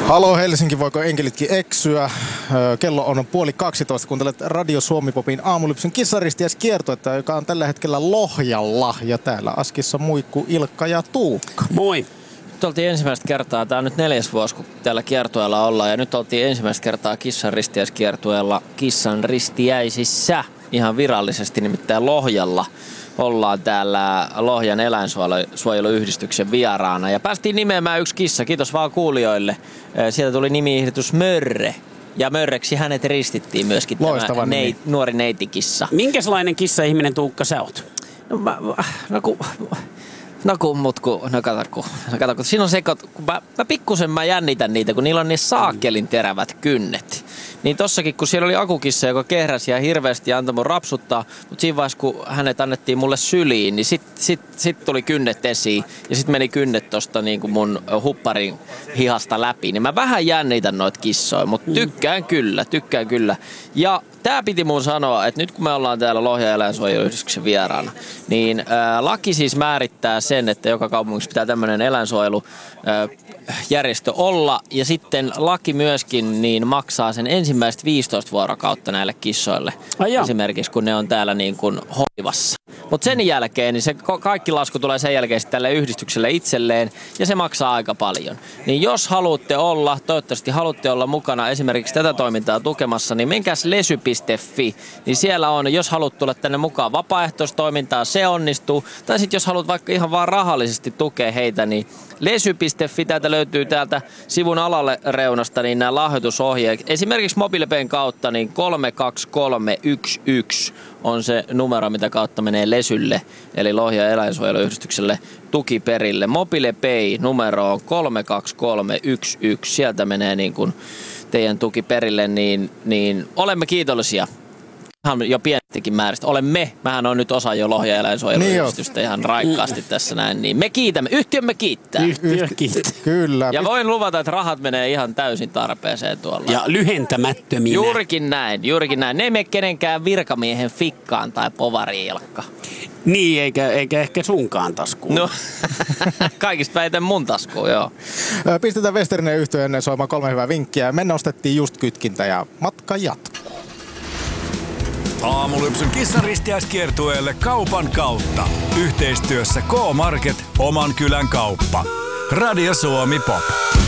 Halo Helsinki, voiko enkelitkin eksyä? Kello on 11:30, kuuntelet Radio Suomi-popin aamulypsyn kissaristiäiskiertuetta, joka on tällä hetkellä Lohjalla. Ja täällä Askissa Muikku, Ilkka ja Tuukka. Moi! Nyt oltiin ensimmäistä kertaa, tää on nyt 4. vuosi, kun täällä kiertueella ollaan. Ja nyt oltiin ensimmäistä kertaa kissaristiäiskiertueella Kissan ristiäisissä. Ihan virallisesti, nimittäin Lohjalla. Ollaan täällä Lohjan eläinsuojeluyhdistyksen vieraana ja päästiin nimeämään yksi kissa. Kiitos vaan kuulijoille. Sieltä tuli nimi-ehdotus Mörre. Ja Mörreksi hänet ristittiin myöskin tämä nuori neitikissa. Minkälainen kissa-ihminen, Tuukka, sä oot? Kato, kun siinä on se, kun mä jännitän niitä, kun niillä on niin saakelin terävät kynnet. Niin tossakin, kun siellä oli akukissa, joka kehräsi ja hirveästi ja antoi mun rapsuttaa, mutta siinä vaiheessa, kun hänet annettiin mulle syliin, niin sit tuli kynnet esiin ja sit meni kynnet tosta niin kuin mun hupparin hihasta läpi. Niin mä vähän jännitän noita kissoja, mutta tykkään kyllä. Ja tää piti mun sanoa, että nyt kun me ollaan täällä Lohjan eläinsuojeluyhdistyksen vieraana, niin laki siis määrittää sen, että joka kaupungissa pitää tämmöinen eläinsuojelujärjestö olla. Ja sitten laki myöskin niin maksaa sen ensimmäiset 15 vuorokautta näille kissoille. Esimerkiksi kun ne on täällä niin kuin hoivassa. Mutta sen jälkeen, niin se kaikki lasku tulee sen jälkeen tälle yhdistykselle itselleen ja se maksaa aika paljon. Niin jos haluatte olla, toivottavasti haluatte olla mukana esimerkiksi tätä toimintaa tukemassa, niin menkääs lesy.fi. Niin siellä on, jos haluat tulla tänne mukaan vapaaehtoistoimintaa, se onnistuu. Tai sitten jos haluat vaikka ihan vaan rahallisesti tukea heitä, niin lesy.fi, täältä löytyy täältä sivun alalle reunasta niin nämä lahjoitusohjeet. Esimerkiksi MobilePayn kautta niin 32311 on se numero, mitä kautta menee Lesylle, eli Lohjan eläinsuojeluyhdistykselle tukiperille. MobilePay numero on 32311. Sieltä menee niin kuin teidän tukiperille, niin olemme kiitollisia. Jo pienistäkin määristä. Mähän on nyt osa jo Lohjan eläinsuojeluyhdistystä ihan raikkaasti tässä näin. Niin me kiitämme, yhtiömme kiittää. Yhtiö kiittää. Kyllä. Ja voin luvata, että rahat menee ihan täysin tarpeeseen tuolla. Ja lyhentämättöminä. Juurikin näin. Ne ei mene kenenkään virkamiehen fikkaan tai povariilkka. Niin, eikä ehkä sunkaan taskuun. No, kaikista väitän mun taskuun, joo. Pistetään Westerinen yhtiön soimaan 3 hyvää vinkkiä. Me nostettiin just kytkintä ja matka jatkuu. Aamulypsyn kissaristiäiskiertueelle kaupan kautta. Yhteistyössä K-Market, oman kylän kauppa. Radio Suomi Pop.